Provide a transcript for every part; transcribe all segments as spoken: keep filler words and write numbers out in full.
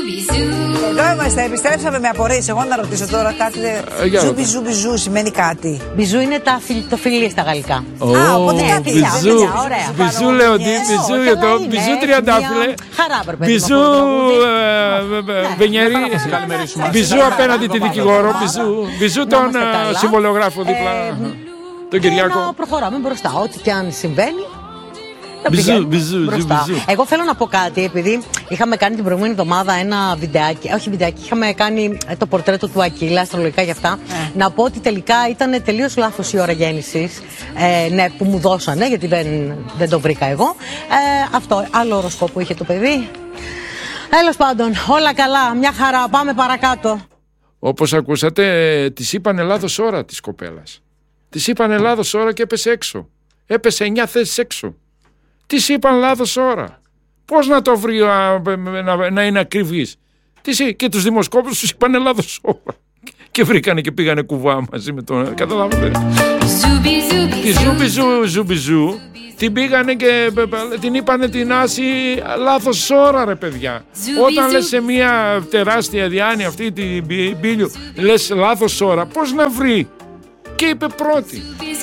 Εδώ είμαστε, επιστρέψαμε με απορίες. Εγώ να ρωτήσω τώρα κάτι. Ζούμπι, ζούμπι, ζού σημαίνει κάτι. Μπιζού είναι το φιλί στα γαλλικά. Α, οπότε κάτι μπιζού. Μπιζού Λεοντή, μπιζού μπιζού Τριαντάφυλλε. Μπιζού Βενιέρη. Μπιζού απέναντι τη δικηγόρο. Μπιζού τον συμβολιογράφο δίπλα. Τον Κυριάκο. Να προχωράμε μπροστά. Ό,τι και αν συμβαίνει. Μπιζού, μπιζού, μπιζού. Εγώ θέλω να πω κάτι, επειδή είχαμε κάνει την προηγούμενη εβδομάδα ένα βιντεάκι, όχι βιντεάκι, είχαμε κάνει το πορτρέτο του Ακύλα, αστρολογικά γι' αυτά. Ε. Να πω ότι τελικά ήταν τελείως λάθος η ώρα γέννησης, ε, ναι, που μου δώσανε, γιατί δεν, δεν το βρήκα εγώ. Ε, αυτό, άλλο οροσκόπο είχε το παιδί. Τέλος πάντων, όλα καλά, μια χαρά, πάμε παρακάτω. Όπως ακούσατε, της είπανε λάθος ώρα της κοπέλας. Της είπανε λάθος ώρα και έπεσε έξω. Έπεσε εννιά θέσεις έξω. Της είπαν λάθος ώρα. Πώς να το βρει α, να, να είναι ακριβής. Της, και τους δημοσκόπους τους είπαν λάθος ώρα. Και βρήκανε και πήγανε κουβά μαζί με τον. Καταλάβατε. Τη ζούμπι ζου, ζούμπι ζου, την πήγανε και την είπανε την Άση λάθος ώρα, ρε παιδιά. Όταν λες σε μια τεράστια διάνοια αυτή την Μπίλιου, λες λάθος ώρα, πώς να βρει. Και είπε πρώτη.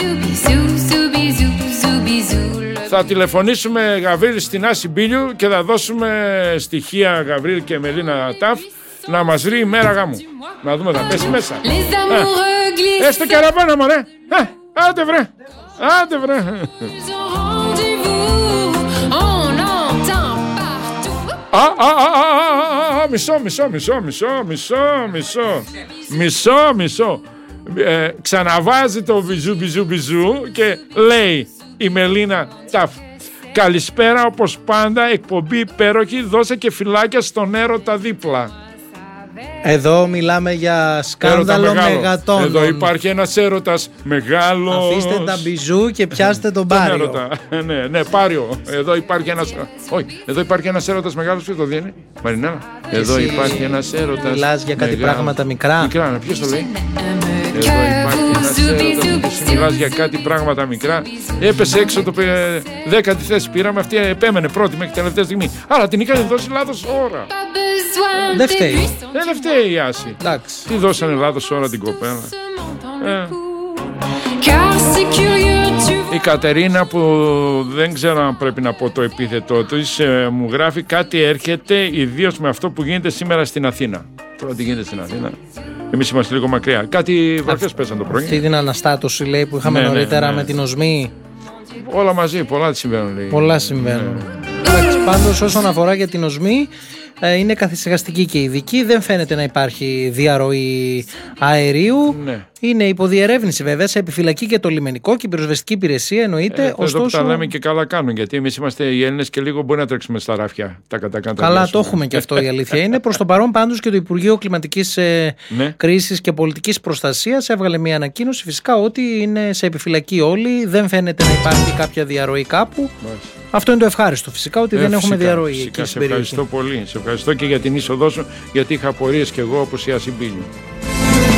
Θα τηλεφωνήσουμε Γαβρίλη στην Άση Μπίλιου και θα δώσουμε στοιχεία Γαβρίλη και Μελίνα Ταφ να μας βρει η μέρα γάμου. Να δούμε, θα πέσει μέσα. Ε, έστω και αραβάνα μωρέ. Ε, άντε βρε. Άντε βρε. Α, α, α, α, μισό, μισό, μισό, μισό, μισό, μισό, μισό, μισό. Ε, ξαναβάζει το μπιζού, μπιζού, μπιζού και λέει η Μελίνα Ταφ: καλησπέρα, όπως πάντα, εκπομπή υπέροχη, δώσε και φυλάκια στον έρωτα δίπλα. Εδώ μιλάμε για σκάνδαλο μεγατόνων. Εδώ υπάρχει ένας έρωτας μεγάλο. Αφήστε τα μπιζού και πιάστε τον Πάριο. Ναι, ναι, Πάριο. Εδώ υπάρχει ένας. Όχι, εδώ υπάρχει ένας έρωτας μεγάλος. Ποιος το δίνει, Μαρινέλα? Εδώ υπάρχει ένας έρωτας. Μιλάς για κάτι μεγάλο. Πράγματα μικρά. Μικρά, ποιος το λέει? Εδώ υπάρχει ένας έρωτας. Μιλάς για κάτι πράγματα μικρά. Έπεσε έξω το δέκατη θέση. Πήραμε, αυτή επέμενε πρώτη μέχρι τελευταία στιγμή. Άρα την είχαν δώσει λάθος ώρα. Δεν φταίει. Δεν φταίει η Άση. Εντάξει. Τι δώσανε λάθος ώρα την κοπέλα. Ε. Η Κατερίνα, που δεν ξέρω αν πρέπει να πω το επίθετό της, ε, μου γράφει: κάτι έρχεται, ιδίως με αυτό που γίνεται σήμερα στην Αθήνα. Τώρα τι γίνεται στην Αθήνα. Εμείς είμαστε λίγο μακριά. Κάτι βροχές πέσαν το πρωί. Αυτή την αναστάτωση, λέει, που είχαμε ναι, νωρίτερα ναι, ναι. με την οσμή. Όλα μαζί, πολλά συμβαίνουν, λέει. Πολλά συμβαίνουν. Ναι. Πάντως, όσον αφορά για την οσμή, είναι καθησυχαστική και ειδική. Δεν φαίνεται να υπάρχει διαρροή αερίου. Ναι. Είναι υποδιερεύνηση βέβαια σε επιφυλακή και το λιμενικό και η πυροσβεστική υπηρεσία εννοείται. Ε, ωστόσο... Εδώ που τα λέμε και καλά κάνουν, γιατί εμείς είμαστε οι Έλληνες και λίγο μπορεί να τρέξουμε στα ράφια. Τα κατά καλά, το έχουμε και αυτό, η αλήθεια είναι. Προς το παρόν πάντως και το Υπουργείο Κλιματικής ε, ναι. Κρίσης και Πολιτικής Προστασίας έβγαλε μια ανακοίνωση φυσικά ότι είναι σε επιφυλακή όλοι. Δεν φαίνεται να υπάρχει κάποια διαρροή κάπου. Μάλιστα. Αυτό είναι το ευχάριστο φυσικά, ότι ε, δεν φυσικά, έχουμε διαρροή. Φυσικά, εκεί σε ευχαριστώ πολύ. Σε ευχαριστώ και για την είσοδό σου, γιατί είχα απορίες κι εγώ όπως η Άση Μπίλιου.